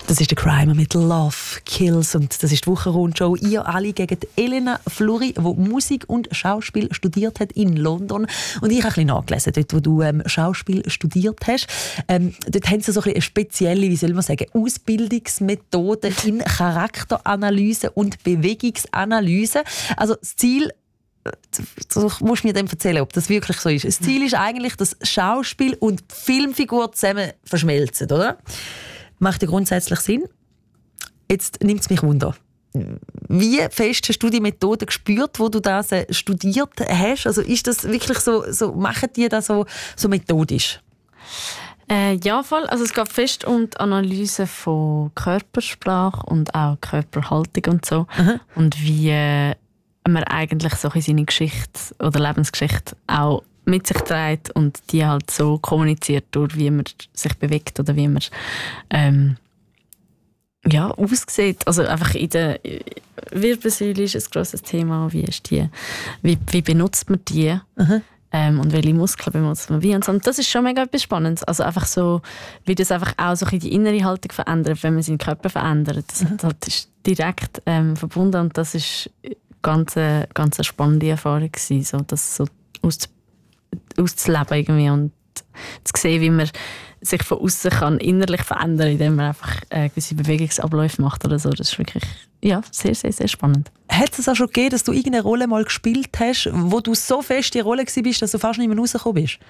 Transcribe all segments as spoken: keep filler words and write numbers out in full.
Das ist der Crime mit Love Kills und das ist die Wochenrundshow. Ihr alle gegen Elena Fluri, die Musik und Schauspiel studiert hat in London. Und ich habe ein bisschen nachgelesen, dort wo du ähm, Schauspiel studiert hast. Ähm, dort haben sie so ein bisschen eine spezielle, wie soll man sagen, Ausbildungsmethode in Charakteranalyse und Bewegungsanalyse. Also das Ziel, du musst mir dann erzählen, ob das wirklich so ist. Das Ziel ist eigentlich, dass Schauspiel und Filmfigur zusammen verschmelzen, oder? Macht ja grundsätzlich Sinn. Jetzt nimmt es mich wunder. Wie fest hast du die Methode gespürt, wo du das studiert hast? Also ist das wirklich so, so machen die das so, so methodisch? Äh, ja, voll. Also es geht fest um die Analyse von Körpersprache und auch Körperhaltung und so. Mhm. Und wie äh, man eigentlich so in seine Geschichte oder Lebensgeschichte auch mit sich trägt und die halt so kommuniziert, durch wie man sich bewegt oder wie man ähm, ja, aussieht. Also einfach in der Wirbelsäule ist ein grosses Thema. Wie, ist die, wie, wie benutzt man die? Mhm. Ähm, und welche Muskeln benutzt man wie? Und, so. Und das ist schon mega etwas Spannendes. Also einfach so, wie das einfach auch so die innere Haltung verändert, wenn man seinen Körper verändert. Das, mhm. das ist direkt ähm, verbunden und das ist ganz, ganz eine spannende Erfahrung gewesen, so das so auszuprobieren. auszuleben irgendwie und zu sehen, wie man sich von außen kann innerlich verändern kann, indem man einfach äh, gewisse Bewegungsabläufe macht oder so. Das ist wirklich ja, sehr, sehr, sehr spannend. Hat es auch schon gegeben, dass du irgendeine Rolle mal gespielt hast, wo du so fest die Rolle warst, dass du fast nicht mehr rausgekommen bist?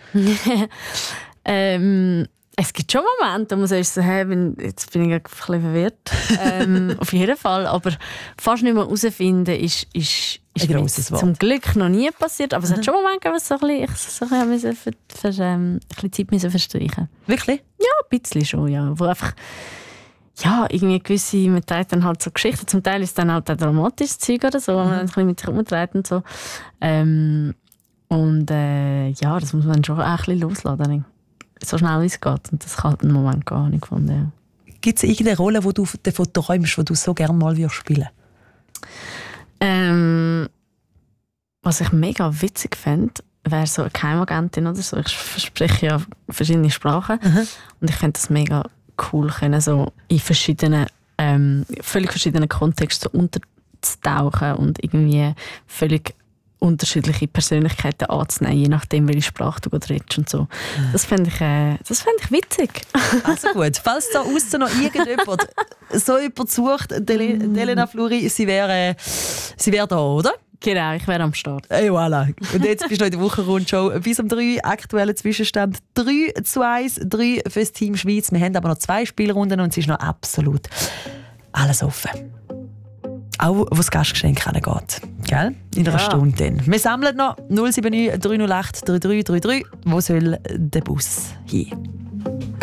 ähm, es gibt schon Momente, wo man sagt, so, hey, bin, jetzt bin ich ein bisschen verwirrt. ähm, auf jeden Fall. Aber fast nicht mehr herausfinden ist, ist, ist mir zum Glück noch nie passiert. Aber es mhm. hat schon Momente gegeben, wo so ein bisschen, so ein bisschen, für, für, ähm, ein bisschen Zeit müssen verstreichen. Wirklich? Ja, ein bisschen schon, ja. Wo einfach, ja, irgendwie gewisse, man trägt dann halt so Geschichten. Zum Teil ist es dann halt auch dramatisches Zeug oder so, wo man mhm. ein bisschen mit sich umträgt und so. Ähm, und äh, ja, das muss man dann schon auch ein bisschen loslassen. So schnell wie es geht. Und das kann halt einen Moment gar nicht gefunden. Ja. Gibt es irgendeine Rolle, die du davon träumst, die du so gerne mal spielen würdest? Ähm, was ich mega witzig fände, wäre so eine Geheimagentin oder so. Ich spreche ja verschiedene Sprachen. Mhm. Und ich fände das mega cool, können so in verschiedenen, ähm, völlig verschiedenen Kontexten unterzutauchen und irgendwie völlig unterschiedliche Persönlichkeiten anzunehmen, je nachdem, welche Sprache du redest und so. Das fände ich, äh, das fände ich witzig. Also gut, falls da aussen noch irgendjemand so jemand sucht, Elena Fluri, sie wäre, sie wäre da, oder? Genau, ich wäre am Start. Hey, voilà. Und jetzt bist du in der Wochenrundshow. Bis um drei, aktueller Zwischenstand drei zu eins, drei für das Team Schweiz. Wir haben aber noch zwei Spielrunden und es ist noch absolut alles offen. Auch was das Gastgeschenk angeht. Gell? In einer ja. Stunde dann. Wir sammeln noch null sieben neun drei null acht drei drei drei drei. Wo soll der Bus hin?